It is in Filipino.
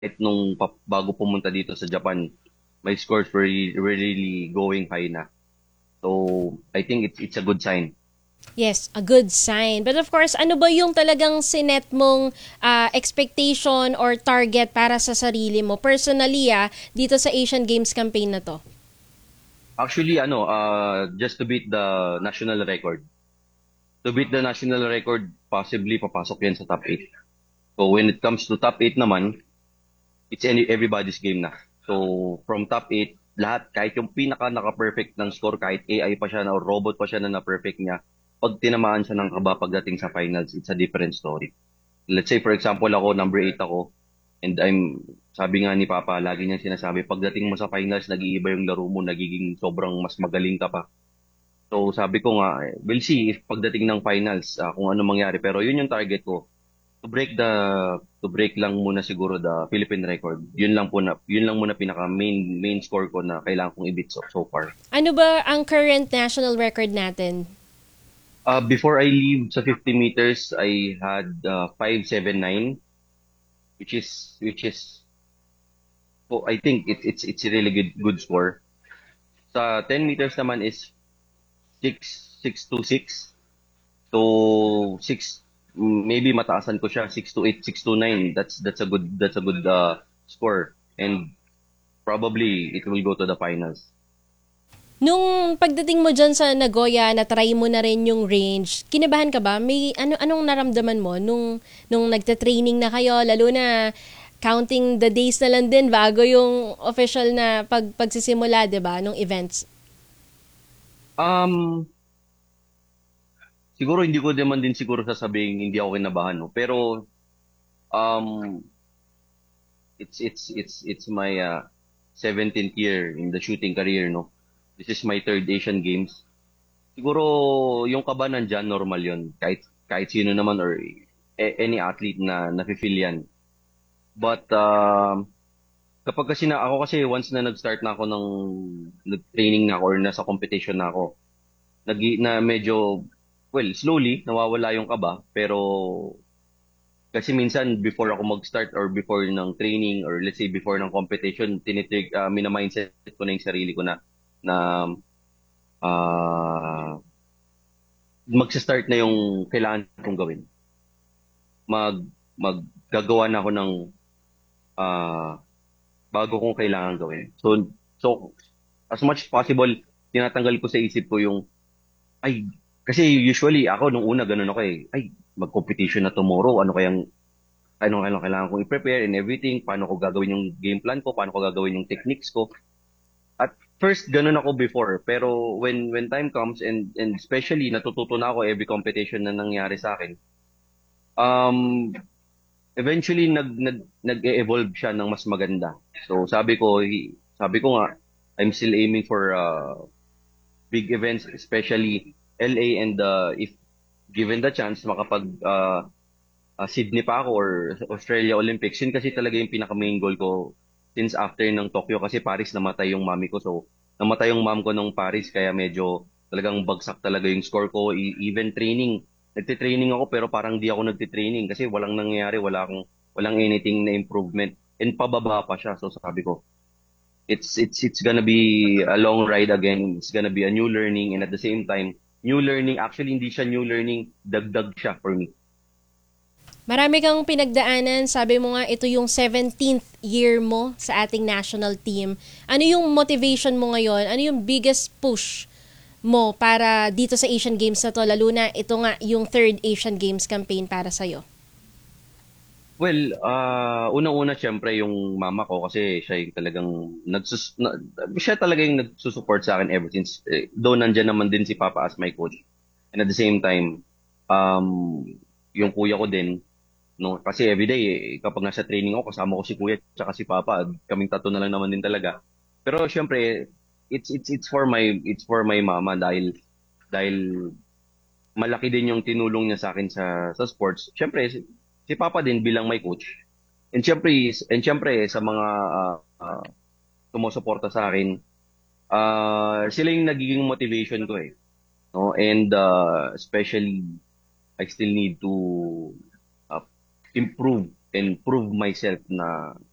nung bago pumunta dito sa Japan, my scores were really going high na. So, I think it's a good sign. Yes, a good sign. But of course, ano ba yung talagang sinet mong expectation or target para sa sarili mo personally dito sa Asian Games campaign na to? Actually, just to beat the national record. To beat the national record, possibly papasok yan sa top 8. So, when it comes to top 8 naman, it's everybody's game na. So, from top 8, lahat, kahit yung pinaka naka-perfect ng score, kahit AI pa siya na or robot pa siya na na-perfect niya, pag tinamaan siya ng kaba pagdating sa finals, it's a different story. Let's say, for example, ako, number 8 ako, and sabi nga ni Papa, lagi niya sinasabi, pagdating mo sa finals, nag-iiba yung laro mo, nagiging sobrang mas magaling ka pa. So, sabi ko nga, we'll see if pagdating ng finals, kung ano mangyari. Pero yun yung target ko, to break the to break lang muna siguro the Philippine record. Yun lang muna pinaka main score ko na kailangan kong i-beat so far. Ano ba ang current national record natin? Before I leave sa 50 meters, I had 5.79, which is oh, I think it's a really good score. Sa 10 meters naman is 6.626. So 6, maybe mataasan ko siya 6.28, 6.29. That's a good score, and probably it will go to the finals. Nung pagdating mo dyan sa Nagoya, na-try mo na rin yung range, kinabahan ka ba? Anong naramdaman mo nung nagte-training na kayo, lalo na counting the days na lang din bago yung official na pagsisimula, 'di ba, nung events? Um, Siguro hindi ko naman din siguro sasabihin hindi ako kinabahan, no. Pero um it's my 17th year in the shooting career, no. This is my third Asian Games. Siguro yung kaba nandyan, normal yun. Kahit sino naman or any athlete na nafe-feel yan. But kapag kasi ako kasi once na nag-start na ako ng nag-training na ako or nasa competition na ako, na medyo, well, slowly nawawala yung kaba, pero kasi minsan before ako mag-start or before ng training or let's say before ng competition, mina-mindset ko na yung sarili ko na ah magsa-start na yung kailangan kong gawin. Mag Maggagawa na ako ng ah bago kong kailangan gawin. So as much as possible, tinatanggal ko sa isip ko yung ay, kasi usually ako nung una ganun ako eh. Ay, mag-competition na tomorrow. Ano kailangan kong i-prepare and everything, paano ko gagawin yung game plan ko, paano ko gagawin yung techniques ko. At first ganun ako before, pero when time comes and especially natututo na ako every competition na nangyari sa akin. Um Eventually nag-evolve siya ng mas maganda. So sabi ko nga I'm still aiming for big events, especially LA, and if given the chance makapag Sydney pa ako or Australia Olympics. Yun kasi talaga yung pinaka main goal ko since after ng Tokyo, kasi Paris namatay yung mami ko. So namatay yung mom ko nung Paris, kaya medyo talagang bagsak talaga yung score ko. Even training, nagte-training ako pero parang di ako nagte-training kasi walang nangyayari, walang anything na improvement, and pababa pa siya. So sabi ko, it's gonna be a long ride again. It's gonna be a new learning, and at the same time, new learning, actually hindi siya new learning, dagdag siya for me. Marami kang pinagdaanan, sabi mo nga ito yung 17th year mo sa ating national team. Ano yung motivation mo ngayon? Ano yung biggest push mo para dito sa Asian Games na to, lalo na ito nga yung third Asian Games campaign para sa'yo? Well, unang-una siyempre yung mama ko, kasi siya yung talagang siya talaga yung nagsusupport sa akin ever since. Though nandiyan naman din si Papa as my coach. And at the same time, um, yung kuya ko din, no, kasi everyday kapag nasa training ako, kasama ko si kuya tsaka si Papa. Kaming tatlo na lang naman din talaga. Pero siyempre, it's for my mama, dahil malaki din yung tinulong niya sa akin sa sports. Siyempre, si Papa din bilang my coach. And siyempre sa mga sumusuporta sa akin, sila yung nagiging motivation ko eh. No? And especially, I still need to uh, improve and prove myself na